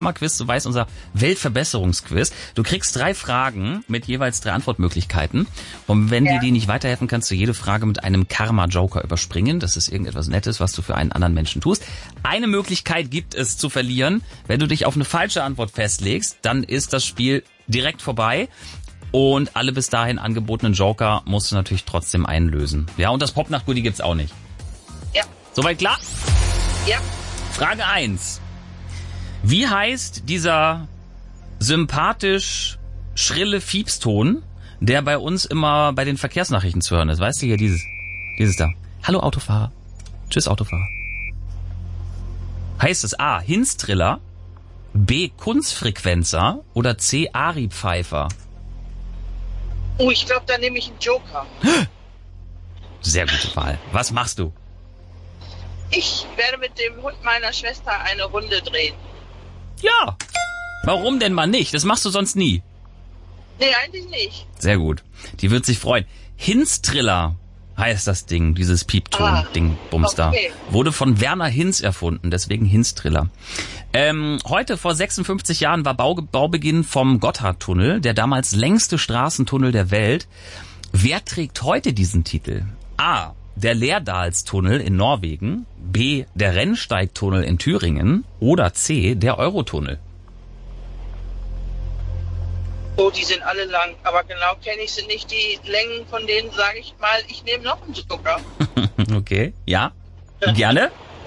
Quiz, du weißt, unser Weltverbesserungsquiz. Du kriegst 3 Fragen mit jeweils 3 Antwortmöglichkeiten. Und wenn dir die nicht weiterhelfen, kannst du jede Frage mit einem Karma-Joker überspringen. Das ist irgendetwas Nettes, was du für einen anderen Menschen tust. Eine Möglichkeit gibt es zu verlieren. Wenn du dich auf eine falsche Antwort festlegst, dann ist das Spiel direkt vorbei. Und alle bis dahin angebotenen Joker musst du natürlich trotzdem einlösen. Ja, und das Popnacht-Goodie gibt's auch nicht. Ja. Soweit klar? Ja. Frage 1. Wie heißt dieser sympathisch schrille Fiepston, der bei uns immer bei den Verkehrsnachrichten zu hören ist? Weißt du hier, dieses da. Hallo Autofahrer. Tschüss Autofahrer. Heißt es A. Hinstriller, B. Kunstfrequenzer oder C. Ari-Pfeifer? Oh, ich glaube, da nehme ich einen Joker. Sehr gute Wahl. Was machst du? Ich werde mit dem Hund meiner Schwester eine Runde drehen. Ja. Warum denn mal nicht? Das machst du sonst nie. Nee, eigentlich nicht. Sehr gut. Die wird sich freuen. Hinstriller heißt das Ding, dieses Piepton-Ding, Bumster. Okay. Wurde von Werner Hinz erfunden, deswegen Hinstriller. Heute vor 56 Jahren war Baubeginn vom Gotthardtunnel, der damals längste Straßentunnel der Welt. Wer trägt heute diesen Titel? A. Der Lärdalstunnel in Norwegen, B. der Rennsteigtunnel in Thüringen oder C. der Eurotunnel? Oh, die sind alle lang, aber genau kenne ich sie nicht. Die Längen von denen sage ich mal, ich nehme noch einen Joker. Okay, ja, gerne.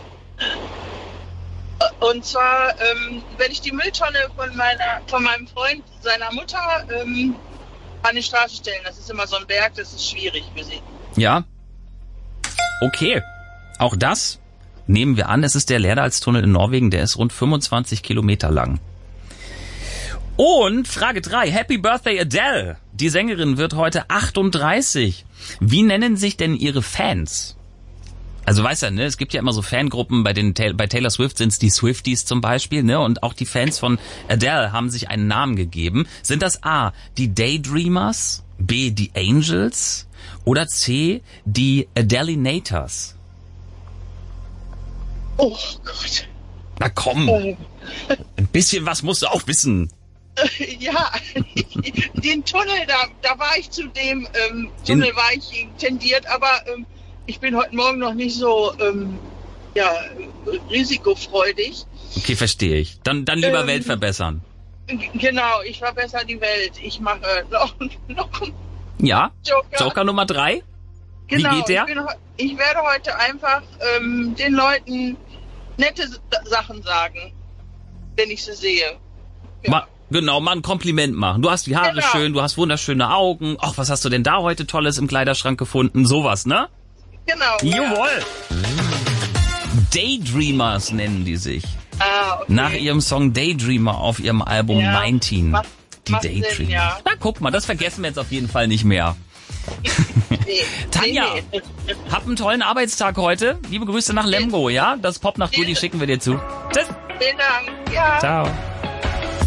Und zwar, wenn ich die Mülltonne von meinem Freund, seiner Mutter, an die Straße stellen, das ist immer so ein Berg, das ist schwierig für sie. Ja. Okay, auch das nehmen wir an. Es ist der Lärdalstunnel in Norwegen, der ist rund 25 Kilometer lang. Und Frage 3, Happy Birthday Adele. Die Sängerin wird heute 38. Wie nennen sich denn ihre Fans? Also weißt du, ne, es gibt ja immer so Fangruppen, bei Taylor Swift sind es die Swifties zum Beispiel, ne, und auch die Fans von Adele haben sich einen Namen gegeben. Sind das A, die Daydreamers, B, die Angels oder C, die Adelinators? Oh Gott. Na komm, ein bisschen was musst du auch wissen. Ja, den Tunnel, da war ich zu dem Tunnel war ich tendiert, aber ich bin heute Morgen noch nicht so risikofreudig. Okay, verstehe ich. Dann lieber Welt verbessern. Genau, ich verbessere die Welt. Ich mache noch Ja, Joker. Joker Nummer 3. Genau, wie geht der? Ich werde heute einfach den Leuten nette Sachen sagen, wenn ich sie sehe. Ja. Mal ein Kompliment machen. Du hast die Haare schön, du hast wunderschöne Augen. Ach, was hast du denn da heute Tolles im Kleiderschrank gefunden? Sowas, ne? Genau. Jawohl. Daydreamers nennen die sich. Ah, okay. Nach ihrem Song Daydreamer auf ihrem Album 19. Die Daydreamers. Sinn, ja. Na, guck mal, das vergessen wir jetzt auf jeden Fall nicht mehr. Nee. Tanja, Nee. hab einen tollen Arbeitstag heute. Liebe Grüße nach Lemgo, ja? Das Popnacht-Goodie schicken wir dir zu. Tschüss. Vielen Dank. Ja. Ciao.